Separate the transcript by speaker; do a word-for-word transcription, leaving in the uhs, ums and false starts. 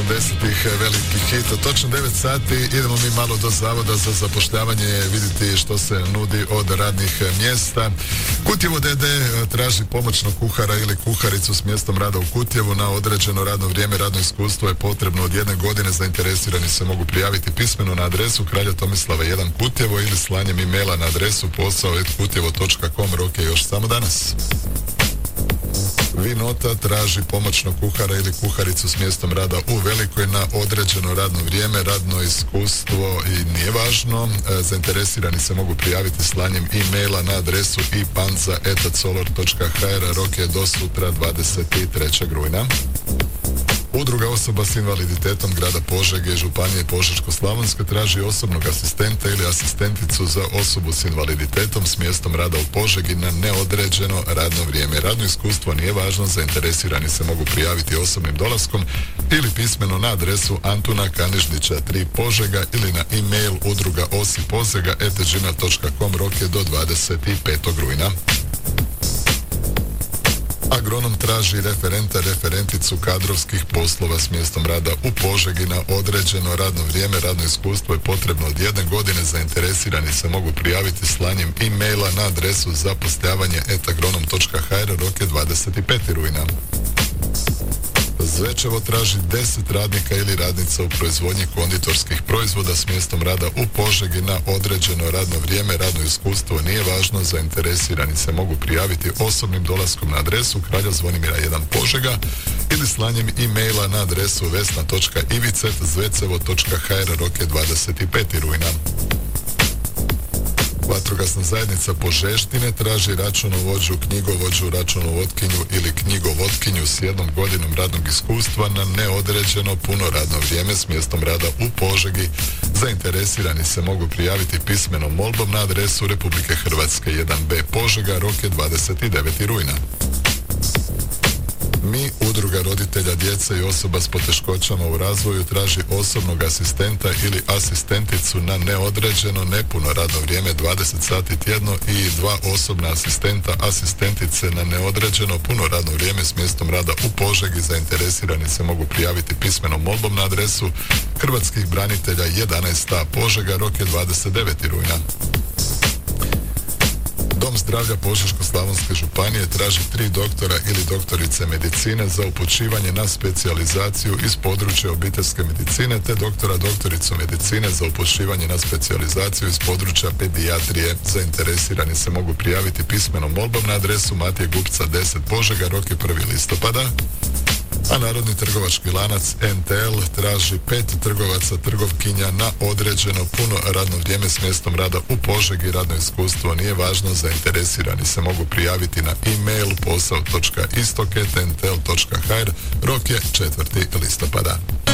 Speaker 1: osamdesetih veliki hit. Točno devet sati idemo mi malo do Zavoda za zapošljavanje vidjeti što se nudi od radnih mjesta. Kutjevo D D traži pomoćnog kuhara ili kuharicu s mjestom rada u Kutjevu na određeno radno vrijeme. Radno iskustvo je potrebno od jedne godine. Zainteresirani se mogu prijaviti pismeno na adresu Kralja Tomislava jedan Kutjevo ili slanjem e-maila na adresu posao et kutjevo točka com. Rok je još samo danas. Vinota traži pomoćnog kuhara ili kuharicu s mjestom rada u Velikoj na određeno radno vrijeme. Radno iskustvo i nije važno. E, zainteresirani se mogu prijaviti slanjem e-maila na adresu i panza et color točka h r. Rok je do sutra dvadeset trećeg rujna. Udruga osoba s invaliditetom grada Požege i Županije Požeško-slavonske traži osobnog asistenta ili asistenticu za osobu s invaliditetom s mjestom rada u Požegi na neodređeno radno vrijeme. Radno iskustvo nije važno, zainteresirani se mogu prijaviti osobnim dolaskom ili pismeno na adresu Antuna Kanižnića tri Požega ili na e-mail udruga osipozega et gmail točka com. Rok je do dvadeset petog rujna. Agronom traži referenta, referenticu kadrovskih poslova s mjestom rada u Požegi na određeno radno vrijeme. Radno iskustvo je potrebno od jedne godine. Zainteresirani se mogu prijaviti slanjem e-maila na adresu zapošljavanje et agronom točka h r. Rok je dvadeset petog rujna. Zvečevo traži deset radnika ili radnica u proizvodnji konditorskih proizvoda s mjestom rada u Požegi na određeno radno vrijeme. Radno iskustvo nije važno, zainteresirani se mogu prijaviti osobnim dolaskom na adresu Kralja Zvonimira jedan Požega ili slanjem e-maila na adresu vesna točka ivicet zvecevo točka h r. Rok je dvadeset petog rujna. Vatrogasna zajednica Požeštine traži računovođu, knjigovođu, računovodkinju ili knjigovotkinju s jednom godinom radnog iskustva na neodređeno puno radno vrijeme s mjestom rada u Požegi. Zainteresirani se mogu prijaviti pismenom molbom na adresu Republike Hrvatske jedan B Požega. Rok je dvadeset deveti rujna. Mi, udruga roditelja djece i osoba s poteškoćama u razvoju, traži osobnog asistenta ili asistenticu na neodređeno nepuno radno vrijeme dvadeset sati tjedno i dva osobna asistenta, asistentice na neodređeno puno radno vrijeme s mjestom rada u Požegi. Zainteresirani se mogu prijaviti pismenom molbom na adresu Hrvatskih branitelja jedanaest A Požega. Rok je dvadeset deveti rujna. Dom zdravlja Požeško-slavonske županije traži tri doktora ili doktorice medicine za upućivanje na specijalizaciju iz područja obiteljske medicine te doktora doktoricu medicine za upućivanje na specijalizaciju iz područja pedijatrije. Zainteresirani se mogu prijaviti pismenom molbom na adresu Matije Gupca deset Požega. Rok je prvi listopada. A Narodni trgovački lanac N T L traži pet trgovaca trgovkinja na određeno puno radno vrijeme s mjestom rada u Požegi. Radno iskustvo nije važno, zainteresirani se mogu prijaviti na e-mail posao točka istok et n t l točka h r. Rok je četvrti listopada.